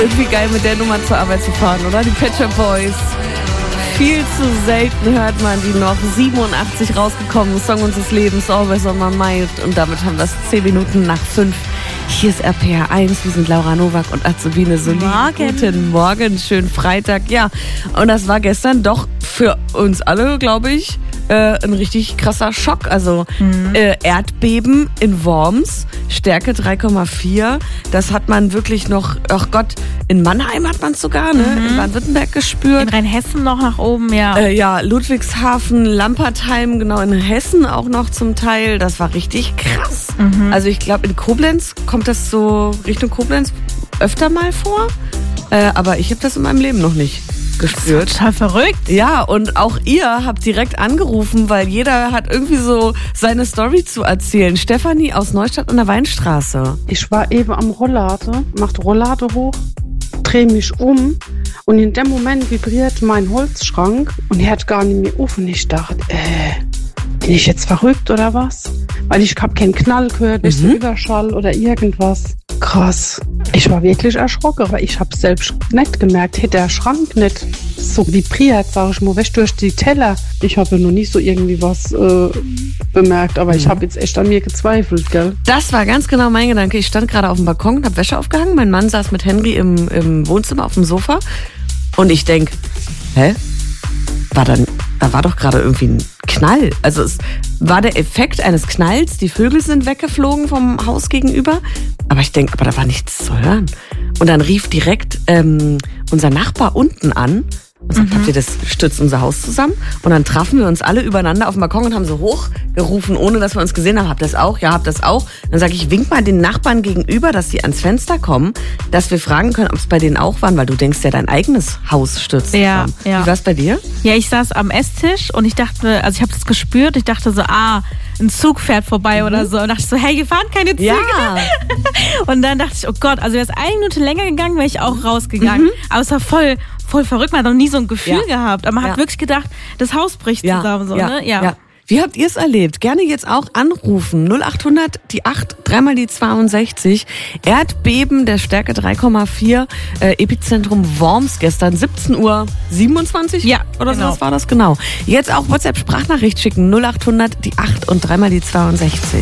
Irgendwie geil, mit der Nummer zur Arbeit zu fahren, oder? Die Pet Shop Boys. Viel zu selten hört man die noch. 87 rausgekommen, Song unseres Lebens, Always on my mind. Und damit haben wir es 10 Minuten nach 5. Hier ist RPR 1, wir sind Laura Nowak und Azubine Solin. Guten Morgen, schönen Freitag. Ja, und das war gestern doch für uns alle, glaube ich, ein richtig krasser Schock. Also Erdbeben in Worms, Stärke 3,4. Das hat man wirklich noch, ach Gott, in Mannheim hat man es sogar, ne? In Baden-Württemberg gespürt. In Rheinhessen noch nach oben, ja. Ja, Ludwigshafen, Lampertheim, genau, in Hessen auch noch zum Teil. Das war richtig krass. Also ich glaube, in Koblenz kommt das so Richtung Koblenz öfter mal vor. Aber ich habe das in meinem Leben noch nicht gespürt. Das ist total verrückt. Ja, und auch ihr habt direkt angerufen, weil jeder hat irgendwie so seine Story zu erzählen. Stefanie aus Neustadt an der Weinstraße. Ich war eben am Rolllader, machte Rolllader hoch, drehe mich um und in dem Moment vibriert mein Holzschrank und er hat gar nicht mehr offen. Ich dachte, bin ich jetzt verrückt oder was? Weil ich habe keinen Knall gehört, nicht so Überschall oder irgendwas. Krass. Ich war wirklich erschrocken, aber ich habe selbst nicht gemerkt, hätte der Schrank nicht so vibriert, sage ich mal, weg durch die Teller. Ich habe noch nie so irgendwie was bemerkt, aber ich habe jetzt echt an mir gezweifelt, gell? Das war ganz genau mein Gedanke. Ich stand gerade auf dem Balkon und habe Wäsche aufgehangen. Mein Mann saß mit Henry im Wohnzimmer auf dem Sofa und ich denk, da war doch gerade irgendwie ein Knall. Also es war der Effekt eines Knalls. Die Vögel sind weggeflogen vom Haus gegenüber. Aber ich denke, aber da war nichts zu hören. Und dann rief direkt unser Nachbar unten an und sagt, habt ihr das, stürzt unser Haus zusammen? Und dann trafen wir uns alle übereinander auf dem Balkon und haben so hochgerufen, ohne dass wir uns gesehen haben. Habt ihr das auch? Ja, habt das auch? Dann sage ich, wink mal den Nachbarn gegenüber, dass sie ans Fenster kommen, dass wir fragen können, ob es bei denen auch waren, weil du denkst ja, dein eigenes Haus stürzt zusammen. Ja. Wie war es bei dir? Ja, ich saß am Esstisch und ich dachte, also ich habe das gespürt, ich dachte so, ein Zug fährt vorbei oder so. Und dachte ich so, hey, hier fahren keine Züge. Ja. Und dann dachte ich, oh Gott, also wäre es 1 Minute länger gegangen, wäre ich auch rausgegangen. Aber es war voll verrückt, man hat noch nie so ein Gefühl gehabt. Aber man hat wirklich gedacht, das Haus bricht zusammen. So, ne? Ja. Wie habt ihr es erlebt? Gerne jetzt auch anrufen. 0800 die 8, dreimal die 62. Erdbeben der Stärke 3,4. Epizentrum Worms gestern 17:27 Uhr. Ja, oder genau. so, was war das genau? Jetzt auch WhatsApp-Sprachnachricht schicken. 0800 die 8 und dreimal die 62.